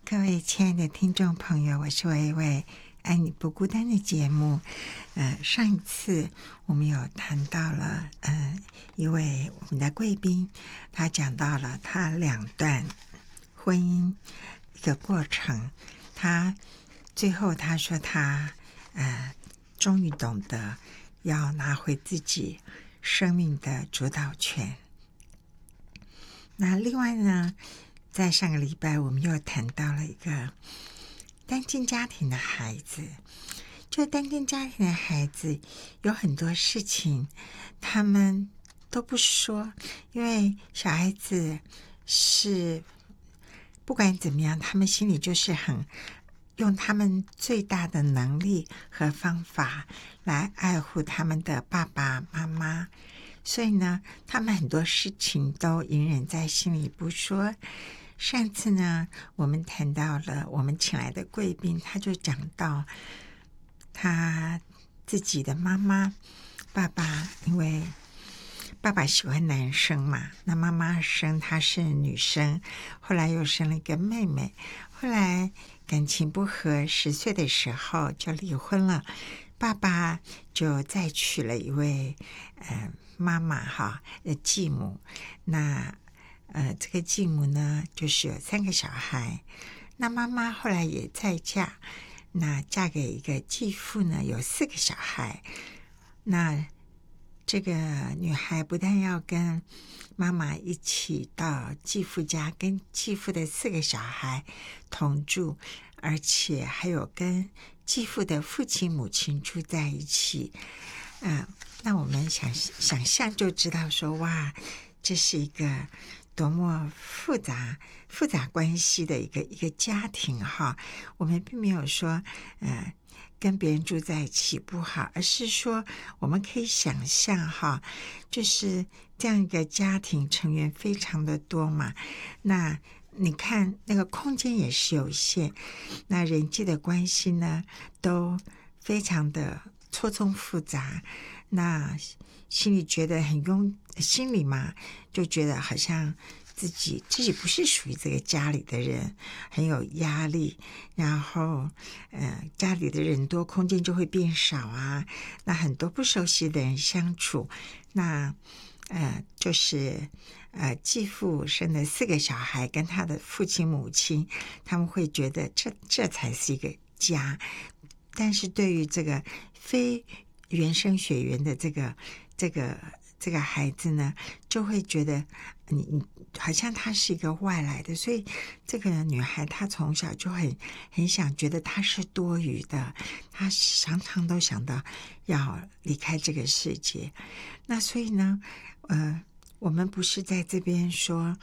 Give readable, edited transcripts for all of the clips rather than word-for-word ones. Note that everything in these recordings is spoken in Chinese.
各位亲爱的听众朋友，我是薇薇，爱你不孤单的节目。上一次我们有谈到了一位我们的贵宾，他讲到了他2段婚姻一个过程，他最后他说他终于懂得要拿回自己生命的主导权。那另外呢，在上个礼拜我们又谈到了一个单亲家庭的孩子，就单亲家庭的孩子有很多事情他们都不说，因为小孩子是不管怎么样，他们心里就是很用他们最大的能力和方法来爱护他们的爸爸妈妈，所以呢，他们很多事情都隐忍在心里不说。上次呢，我们谈到了我们请来的贵宾，他就讲到他自己的妈妈、爸爸，因为爸爸喜欢男生嘛，那妈妈生她是女生，后来又生了一个妹妹，后来感情不和，10岁的时候就离婚了。爸爸就再娶了一位妈妈继母，那这个继母呢，就是有3个小孩。那妈妈后来也再嫁，那嫁给一个继父呢，有4个小孩。那这个女孩不但要跟妈妈一起到继父家，跟继父的4个小孩同住，而且还有跟继父的父亲母亲住在一起。那我们想象就知道说，哇，这是一个多么复杂关系的一个家庭哈。我们并没有说跟别人住在一起不好，而是说我们可以想象哈，就是这样一个家庭成员非常的多嘛，那你看那个空间也是有限，那人际的关系呢都非常的错综复杂，那心里觉得心里嘛就觉得好像自己不是属于这个家里的人，很有压力，然后家里的人多，空间就会变少啊，那很多不熟悉的人相处，那就是继父生的4个小孩跟他的父亲母亲，他们会觉得这才是一个家，但是对于这个非原生血缘的这个孩子呢，就会觉得你好像他是一个外来的，所以这个女孩她从小就很想觉得她是多余的，她常常都想到要离开这个世界。那所以呢我们不是在这边说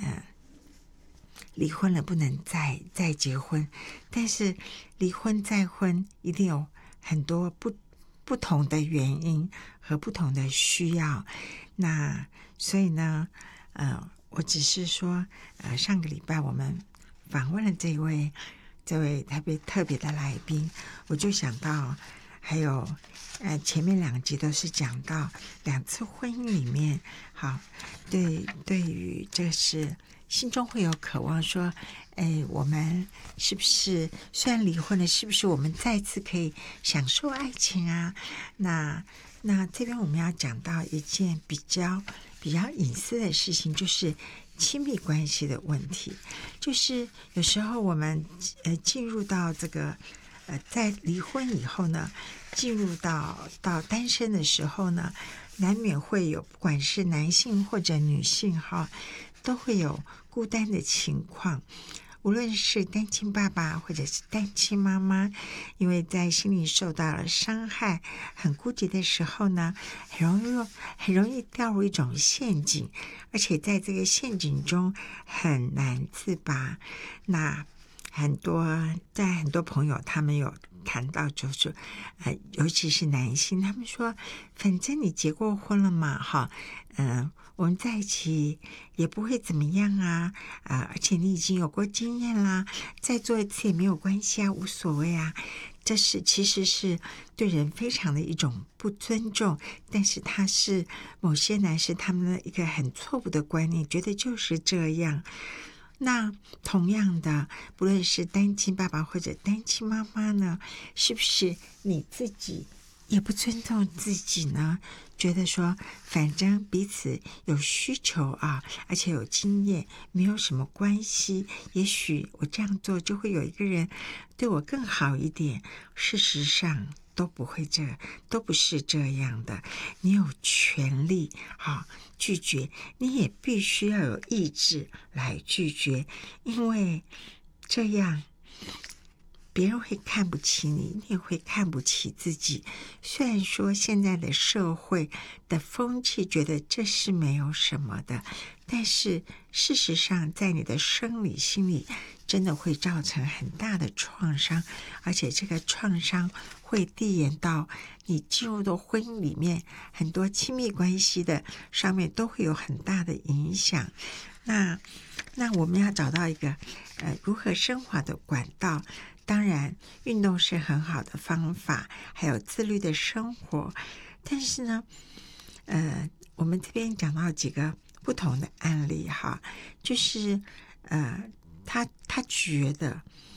离婚了不能再结婚，但是离婚再婚一定有很多不同的原因和不同的需要。那所以呢我只是说上个礼拜我们访问了这位特别的来宾，我就想到还有前面2集都是讲到2次婚姻里面，好，对于这是心中会有渴望说，我们是不是虽然离婚了，是不是我们再次可以享受爱情啊？那这边我们要讲到一件比较隐私的事情，就是亲密关系的问题。就是有时候我们进入到这个在离婚以后呢，进入到单身的时候呢，难免会有不管是男性或者女性都会有孤单的情况。无论是单亲爸爸或者是单亲妈妈，因为在心里受到了伤害，很孤寂的时候呢，很容易掉入一种陷阱，而且在这个陷阱中很难自拔。那很多朋友他们有谈到，就是尤其是男性，他们说反正你结过婚了嘛我们在一起也不会怎么样啊而且你已经有过经验啦，再做一次也没有关系啊，无所谓啊。这其实是对人非常的一种不尊重，但是他是某些男士他们的一个很错误的观念，觉得就是这样。 那同样的，不论是单亲爸爸或者单亲妈妈呢，是不是你自己也不尊重自己呢？觉得说反正彼此有需求啊，而且有经验，没有什么关系，也许我这样做就会有一个人对我更好一点。事实上都不是这样的。你有权利拒绝，你也必须要有意志来拒绝，因为这样别人会看不起你，你也会看不起自己。虽然说现在的社会的风气觉得这是没有什么的，但是事实上在你的生理心理真的会造成很大的创伤，而且这个创伤会递延到你进入到婚姻里面，很多亲密关系的上面都会有很大的影响。那我们要找到一个如何升华的管道。当然运动是很好的方法，还有自律的生活。但是呢我们这边讲到几个不同的案例哈，就是他觉得